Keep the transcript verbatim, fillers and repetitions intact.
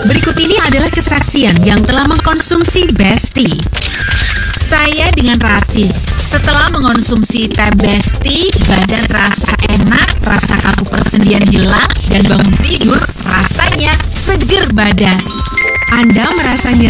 Berikut ini adalah kesaksian yang telah mengkonsumsi Besti. Saya dengan Ratih. Setelah mengonsumsi teh Besti, badan terasa enak, rasa kaku persendian hilang, dan bangun tidur rasanya seger badan. Anda merasa nyeri